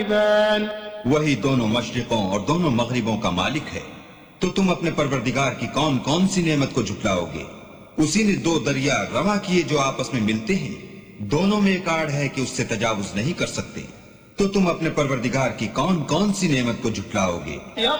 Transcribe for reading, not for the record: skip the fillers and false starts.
वही दोनों मशरिकों और दोनों मगरिबों का मालिक है। तो तुम अपने परवरदिगार की कौन कौन सी नेमत को झुटलाओगे? उसी ने दो दरिया रवा किए जो आपस में मिलते हैं, दोनों में एक आड़ है कि उससे तजावुज नहीं कर सकते। तो तुम अपने परवरदिगार की कौन कौन सी नेमत को झुटलाओगे?